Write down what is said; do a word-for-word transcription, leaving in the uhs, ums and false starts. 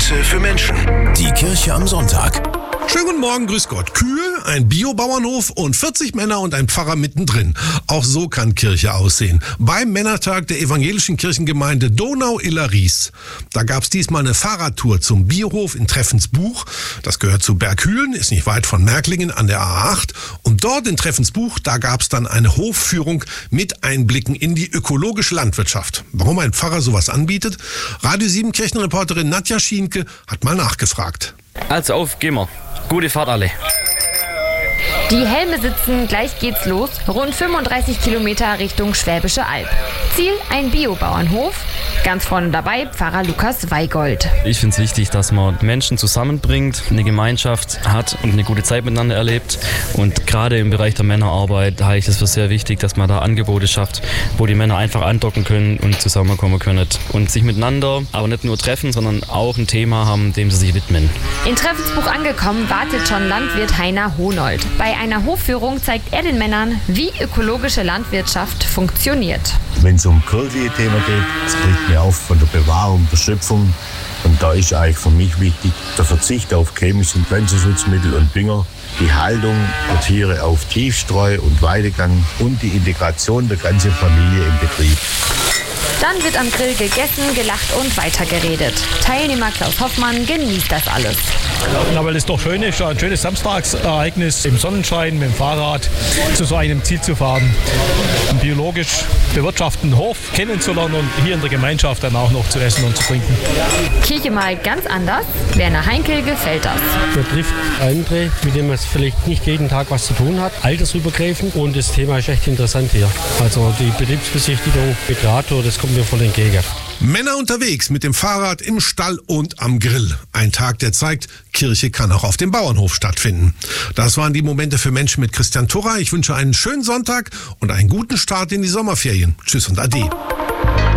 Momente für Menschen. Die Kirche am Sonntag. Schönen guten Morgen, grüß Gott. Kühe, ein Biobauernhof und vierzig Männer und ein Pfarrer mittendrin. Auch so kann Kirche aussehen. Beim Männertag der evangelischen Kirchengemeinde Donau-Iller-Ries. Da gab's diesmal eine Fahrradtour zum Biohof in Treffensbuch. Das gehört zu Berghülen, ist nicht weit von Märklingen an der A acht. Und dort in Treffensbuch, da gab's dann eine Hofführung mit Einblicken in die ökologische Landwirtschaft. Warum ein Pfarrer sowas anbietet? Radio sieben Kirchenreporterin Nadja Schienke hat mal nachgefragt. Also auf, gehen wir. Gute Fahrt alle. Die Helme sitzen, gleich geht's los. Rund fünfunddreißig Kilometer Richtung Schwäbische Alb. Ziel ein Biobauernhof. Ganz vorne dabei Pfarrer Lukas Weigold. Ich finde es wichtig, dass man Menschen zusammenbringt, eine Gemeinschaft hat und eine gute Zeit miteinander erlebt. Und gerade im Bereich der Männerarbeit halte ich es für sehr wichtig, dass man da Angebote schafft, wo die Männer einfach andocken können und zusammenkommen können. Und sich miteinander, aber nicht nur treffen, sondern auch ein Thema haben, dem sie sich widmen. In Treffensbuch angekommen wartet schon Landwirt Heiner Honold. Bei einer Hofführung zeigt er den Männern, wie ökologische Landwirtschaft funktioniert. Wenn es um kirchliche Themen geht, das kriegt mir auf von der Bewahrung der Schöpfung. Und da ist eigentlich für mich wichtig der Verzicht auf chemische Pflanzenschutzmittel und Dünger, die Haltung der Tiere auf Tiefstreu und Weidegang und die Integration der ganzen Familie im Betrieb. Dann wird am Grill gegessen, gelacht und weitergeredet. Teilnehmer Klaus Hoffmann genießt das alles. Na, weil es doch schön ist, ein schönes Samstagsereignis im Sonnenschein mit dem Fahrrad zu so einem Ziel zu fahren, einen biologisch bewirtschafteten Hof kennenzulernen und hier in der Gemeinschaft dann auch noch zu essen und zu trinken. Kirche mal ganz anders. Werner Heinkel gefällt das. Man trifft andere, mit denen man vielleicht nicht jeden Tag was zu tun hat, altersübergreifend, und das Thema ist echt interessant hier. Also die Betriebsbesichtigung mit Radtour, das kommt mir voll entgegen. Männer unterwegs mit dem Fahrrad im Stall und am Grill. Ein Tag, der zeigt, Kirche kann auch auf dem Bauernhof stattfinden. Das waren die Momente für Menschen mit Christian Turra. Ich wünsche einen schönen Sonntag und einen guten Start in die Sommerferien. Tschüss und Ade.